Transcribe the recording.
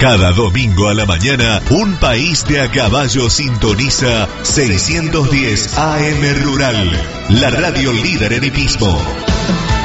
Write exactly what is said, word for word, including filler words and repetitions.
Cada domingo a la mañana, un país de a caballo sintoniza seiscientos diez A M Rural, la radio líder en hipismo.